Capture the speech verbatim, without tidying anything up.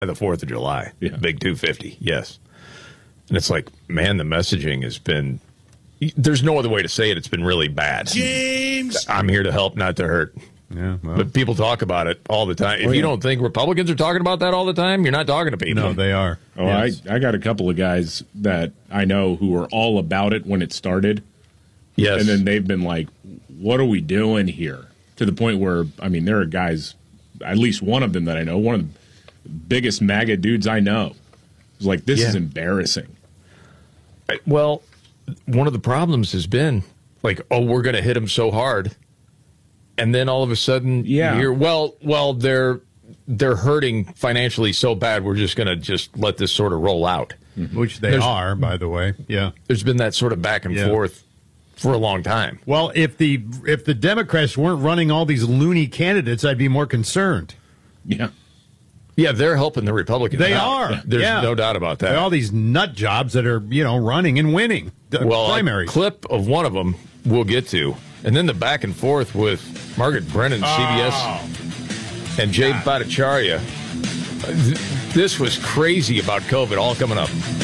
the fourth of July. Yeah. Big two fifty, yes. And it's like, man, the messaging has been, there's no other way to say it. It's been really bad. James! I'm here to help, not to hurt. Yeah, well. But people talk about it all the time. If Oh, you yeah. don't think Republicans are talking about that all the time, you're not talking to people. No, they are. Oh, Yes. I, I got a couple of guys that I know who were all about it when it started. Yes. And then they've been like, what are we doing here? To the point where, I mean, there are guys, at least one of them that I know, one of the biggest MAGA dudes I know, is like, this Yeah. is embarrassing. Well, one of the problems has been like, oh, we're going to hit them so hard, and then all of a sudden, Yeah. you're well, well, they're they're hurting financially so bad. We're just going to just let this sort of roll out. Which they There's- are, by the way. Yeah. There's been that sort of back and Yeah. forth for a long time. Well, if the if the Democrats weren't running all these loony candidates, I'd be more concerned. Yeah. Yeah, they're helping the Republicans. They out. are. There's Yeah. no doubt about that. All these nut jobs that are, you know, running and winning the well, primaries. a clip of one of them we'll get to, and then the back and forth with Margaret Brennan, C B S, Oh. and Jay Bhattacharya. Th- This was crazy about COVID, all coming up.